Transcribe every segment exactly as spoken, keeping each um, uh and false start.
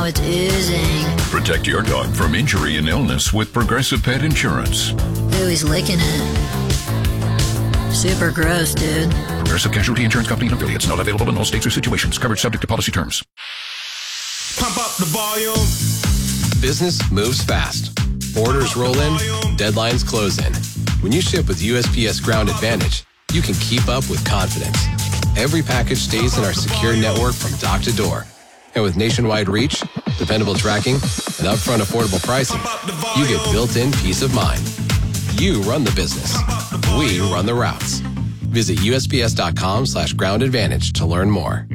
it's oozing. Protect your dog from injury and illness with Progressive Pet Insurance. Ooh, he's licking it. Super gross, dude. Progressive Casualty Insurance Company and affiliates. Not available in all states or situations. Coverage subject to policy terms. Pump up the volume. Business moves fast. Orders roll in, deadlines close in. When you ship with U S P S Ground Advantage, you can keep up with confidence. Every package stays in our secure network from dock to door. And with nationwide reach, dependable tracking, and upfront affordable pricing, you get built-in peace of mind. You run the business. We run the routes. Visit U S P S dot com slash ground advantage to learn more.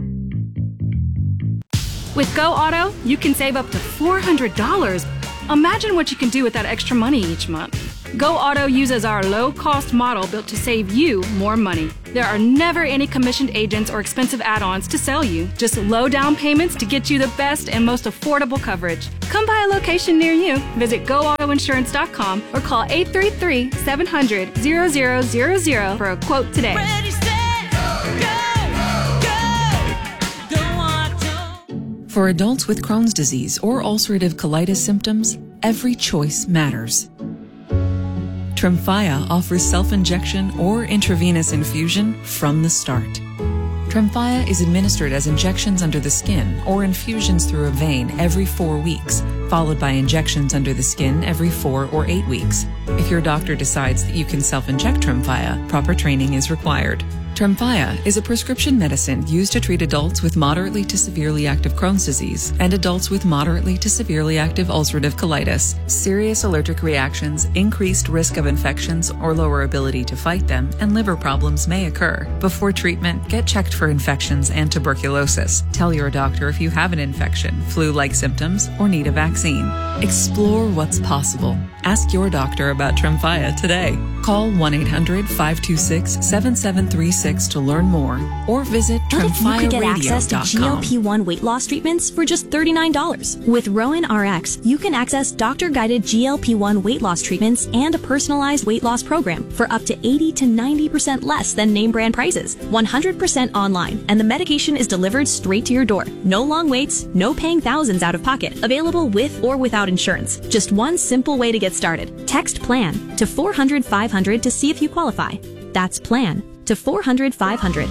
With Go Auto, you can save up to four hundred dollars. Imagine what you can do with that extra money each month. Go Auto uses our low-cost model built to save you more money. There are never any commissioned agents or expensive add-ons to sell you. Just low down payments to get you the best and most affordable coverage. Come by a location near you. Visit go auto insurance dot com or call eight three three, seven hundred, zero zero zero zero for a quote today. Ready, set, go, go, go. For adults with Crohn's disease or ulcerative colitis symptoms, every choice matters. Tremfya offers self-injection or intravenous infusion from the start. Tremfya is administered as injections under the skin or infusions through a vein every four weeks, followed by injections under the skin every four or eight weeks. If your doctor decides that you can self-inject Tremfya, proper training is required. Tremfya is a prescription medicine used to treat adults with moderately to severely active Crohn's disease and adults with moderately to severely active ulcerative colitis. Serious allergic reactions, increased risk of infections or lower ability to fight them, and liver problems may occur. Before treatment, get checked for infections and tuberculosis. Tell your doctor if you have an infection, flu-like symptoms, or need a vaccine. Explore what's possible. Ask your doctor about Tremfya today. Call one eight hundred, five two six, seven seven three six to learn more or visit tremfya radio dot com. And if you could get access to G L P one weight loss treatments for just thirty-nine dollars. With Rowan R X, you can access doctor-guided G L P one weight loss treatments and a personalized weight loss program for up to eighty to ninety percent less than name brand prices. one hundred percent online, and the medication is delivered straight to your door. No long waits, no paying thousands out of pocket. Available with or without insurance. Just one simple way to get started. Text PLAN to four hundred, five hundred to see if you qualify. That's PLAN to four hundred, five hundred.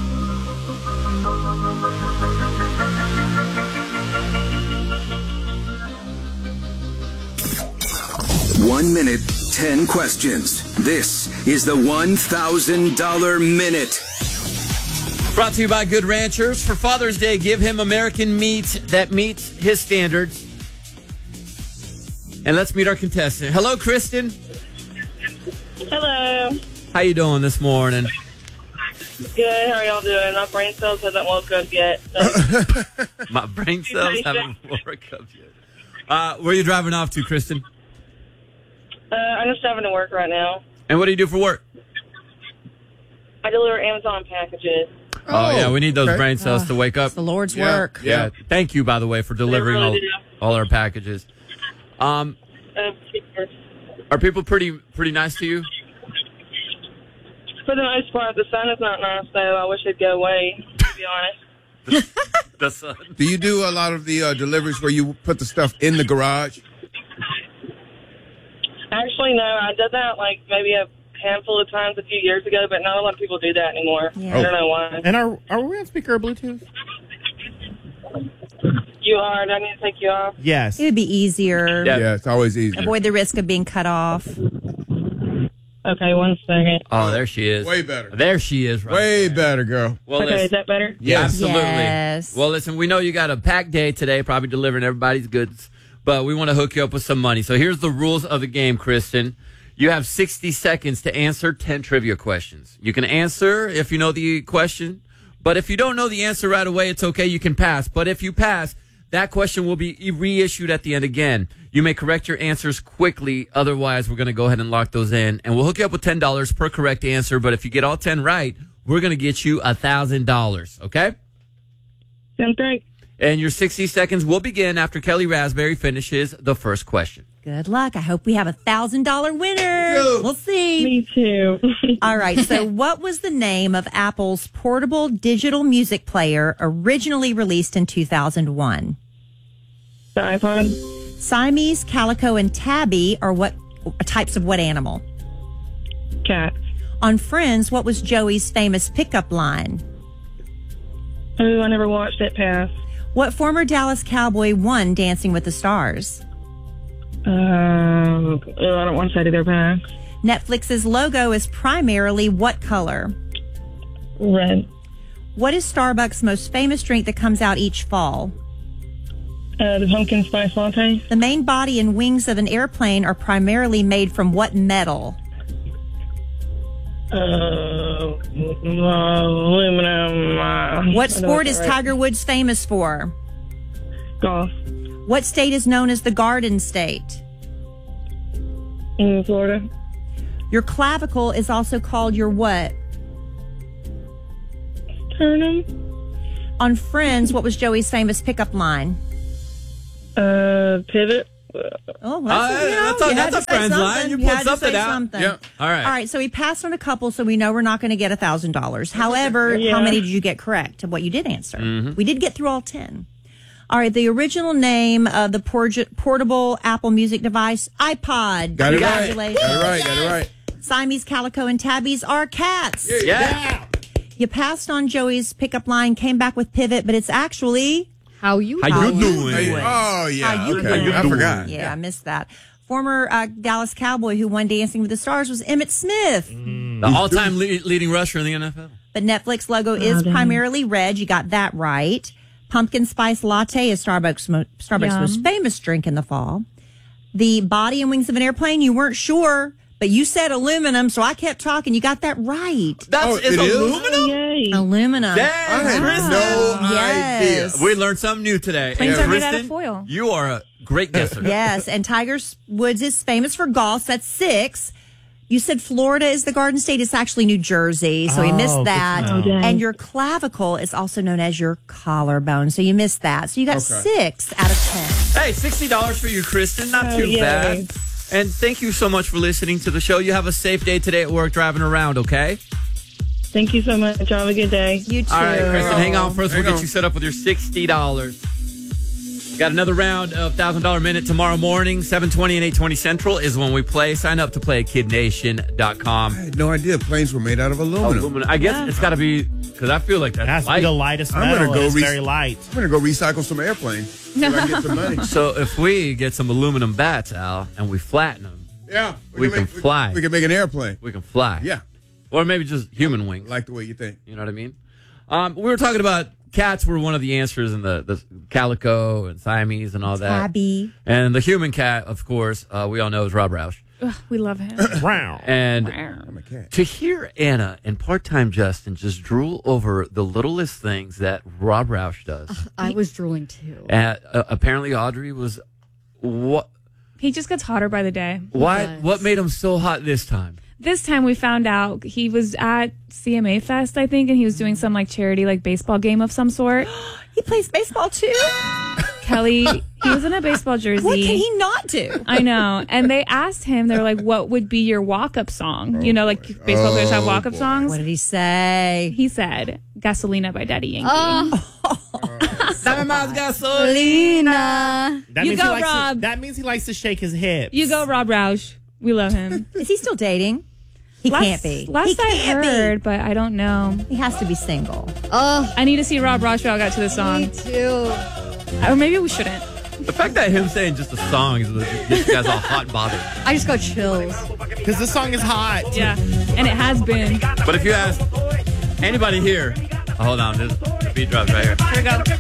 One minute, ten questions. This is the one thousand dollars Minute. Brought to you by Good Ranchers. For Father's Day, give him American meat that meets his standards. And let's meet our contestant. Hello, Kristen. Hello. How you doing this morning? Good. How are y'all doing? My brain cells hasn't woke up yet. So. My brain cells haven't woke up yet. Uh, where are you driving off to, Kristen? Uh, I'm just driving to work right now. And what do you do for work? I deliver Amazon packages. Oh, oh yeah, we need those okay. brain cells uh, to wake up. It's the Lord's yeah. work. Yeah. yeah. Thank you, by the way, for delivering really all, all our packages. Um, uh, are people pretty pretty nice to you? For the most part, the sun is not nice, though. I wish it'd go away, to be honest. the, the sun. Do you do a lot of the uh, deliveries where you put the stuff in the garage? Actually, no. I did that like maybe a handful of times a few years ago, but not a lot of people do that anymore. Yeah. I don't know why. And are are we on speaker or Bluetooth? You are. Do I need to take you off? Yes. It would be easier. Yeah, yeah, it's always easier. Avoid the risk of being cut off. Okay, one second. Oh, there she is. Way better. There she is. Right Way there. better, girl. Well, okay, is that better? Yeah, absolutely. Yes. Well, listen, we know you got a packed day today, probably delivering everybody's goods, but we want to hook you up with some money. So here's the rules of the game, Kristen. You have sixty seconds to answer ten trivia questions. You can answer if you know the question, but if you don't know the answer right away, it's okay. You can pass. But if you pass, that question will be reissued at the end again. You may correct your answers quickly. Otherwise, we're going to go ahead and lock those in. And we'll hook you up with ten dollars per correct answer. But if you get all ten right, we're going to get you one thousand dollars. Okay? Sounds great. And your sixty seconds will begin after Kelly Raspberry finishes the first question. Good luck. I hope we have a one thousand dollars winner. We'll see. Me too. All right. So what was the name of Apple's portable digital music player originally released in two thousand one? The iPod. Siamese, calico, and tabby are what types of what animal? Cat. On Friends, what was Joey's famous pickup line? Oh, I never watched it. Pass. What former Dallas Cowboy won Dancing with the Stars? Um, oh, I don't want to say either. Pass. Netflix's logo is primarily what color? Red. What is Starbucks' most famous drink that comes out each fall? Uh, the pumpkin spice latte. The main body and wings of an airplane are primarily made from what metal? Uh, aluminum. Uh, What sport is Tiger Woods famous for? Golf. What state is known as the Garden State? In Florida. Your clavicle is also called your what? Sternum. On Friends, what was Joey's famous pickup line? Uh, pivot. Oh, Uh, that's, you know, that's a- you that's had a to say Friends line. something. You You pulled had to something say out. something. Yep. All right. All right. So he passed on a couple, so we know we're not going to get a thousand dollars. However, Yeah. how many did you get correct of what you did answer? Mhm. We did get through all ten. All right. The original name of the por- portable Apple Music device, iPod. Got it right. Congratulations. Got it right. Got it right. Siamese, calico, and tabbies are cats. Yeah. You passed on Joey's pickup line, came back with pivot, but it's actually How you How you doing? Hey, oh, yeah. How you okay. doing? I forgot. Yeah, I missed that. Former uh, Dallas Cowboy who won Dancing with the Stars was Emmitt Smith. The all-time le- leading rusher in the N F L. The Netflix logo is primarily red. You got that right. Pumpkin spice latte is Starbucks mo- Starbucks' Yum. most famous drink in the fall. The body and wings of an airplane, you weren't sure, but you said aluminum, so I kept talking. You got that right. That's Oh, it's it is? aluminum. Yay. Aluminum. Damn, I had Kristen. no Yes. idea. We learned something new today. Planes And are made out Kristen, of foil. You are a great guesser. Yes, and Tiger Woods is famous for golf. That's six. You said Florida is the Garden State. It's actually New Jersey, so he Oh, missed good that. to know. And your clavicle is also known as your collarbone, so you missed that. So you got Okay. six out of ten. Hey, sixty dollars for you, Kristen. Not Oh, too yay. bad. And thank you so much for listening to the show. You have a safe day today at work driving around, okay? Thank you so much. Have a good day. You too. All right, Kristen, hang on for us. We'll Hang get on. you set up with your sixty dollars. Got another round of one thousand dollars Minute tomorrow morning, seven twenty and eight twenty Central is when we play. Sign up to play at kid nation dot com. I had no idea planes were made out of aluminum. Aluminum. I guess it's got to be, because I feel like It that's has to light. be the lightest I'm metal. gonna go and it's re- very light. I'm going to go recycle some airplanes. So I can get some money. So if we get some aluminum bats, Al, and we flatten them, Yeah. We can make, fly. We, we can make an airplane. we can fly. Yeah. Or maybe just human wings. Like the way you think. You know what I mean? Um, we were talking about cats were one of the answers in the, the calico and Siamese and all that. Tabby. And the human cat, of course, uh, we all know is Rob Roush. Ugh, we love him. Wow. And I'm a cat. to hear Anna and part-time Justin just drool over the littlest things that Rob Roush does. I was drooling too. And, uh, apparently Audrey was what? He just gets hotter by the day. Why? does. What made him so hot this time? This time we found out he was at C M A Fest, I think, and he was doing some like charity, like baseball game of some sort. He plays baseball too. Kelly, he was in a baseball jersey. What can he not do? I know. And they asked him, they were like, what would be your walk-up song? You know, like baseball players have Oh, walk-up boy. songs. What did he say? He said, Gasolina by Daddy Yankee. Seven miles gasoline. Lena. That You means go, he likes Rob. To, that means he likes to shake his hips. You go, Rob Roush. We love him. Is he still dating? He last, can't be. Last he I can't heard, but I don't know. be. He has to be single. Oh, I need to see Rob Roush while I got to the me song. too. Or maybe we shouldn't. The fact that him saying just a song is this guy's all hot and bothered. I just got chills. Because the song is hot. Yeah. And it has been. But if you ask anybody here, oh, hold on, this the beat drops right here. Here we go.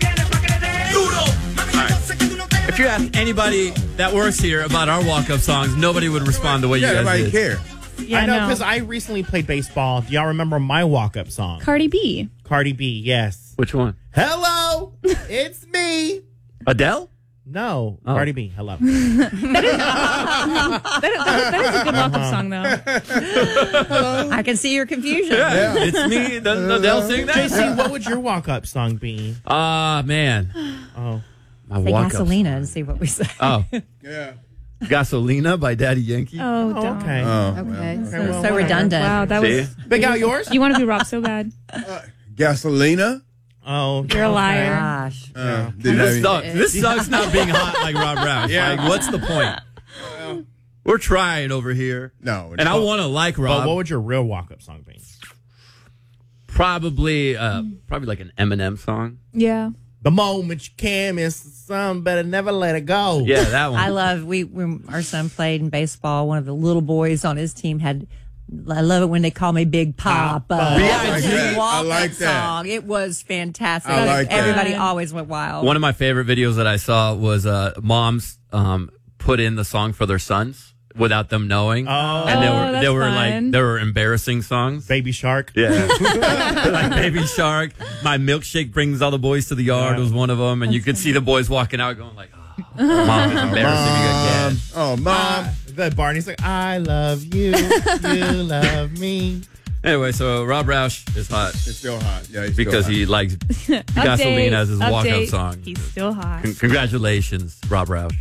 If you ask anybody that works here about our walk-up songs, nobody would respond the way Yeah, you guys nobody did. care. Yeah, I know, no. because I recently played baseball. Do y'all remember my walk-up song? Cardi B. Cardi B, yes. Which one? Hello, it's me. Adele? No, Oh. Cardi B, hello. That is, that, that is a good walk-up song, though. I can see your confusion. Yeah, it's me. Doesn't Adele sing J C, that? what would your walk-up song be? Ah, man. Oh, My Say walk-up Gasolina song. and see what we say. Oh, Yeah. Gasolina by Daddy Yankee. Oh, oh don't. okay. Oh, Okay. well. so, well, so whatever. redundant. Wow, that See? was... Big out yours? You want to be Rob so bad. Gasolina Oh, You're a liar. Gosh. Uh, didn't have This any- sucks. This sucks not being hot like Rob Roush. Yeah. Like, what's the point? We're trying over here. No. And I want to like Rob. But what would your real walk-up song be? Probably, uh, probably like an Eminem song. Yeah. The moment you can miss the sun, better never let it go. Yeah, that one. I love we when our son played in baseball. One of the little boys on his team had. I love it when they call me Big Papa. Papa. That Yeah, was I his like walk-up I like that. song. It was fantastic. I like that. Everybody always went wild. One of my favorite videos that I saw was uh, moms um, put in the song for their sons without them knowing, Oh. and they Oh, were that's they were fun. like they were embarrassing songs. Baby Shark. Yeah, like Baby Shark. My milkshake brings all the boys to the yard Yeah. was one of them, and you could see the boys walking out going like, oh, "Mom, it's embarrassing." You Mom. again. Oh, mom. The Barney's like, I love you. You love me. Anyway, so Rob Roush is hot It's still hot. Yeah, he's because still he likes gasoline as his walk-up Update. song. He's still hot. Con- congratulations, Rob Roush.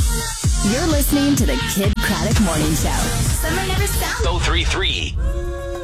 You're listening to the Kid Craddock Morning Show. Summer never stops. oh three three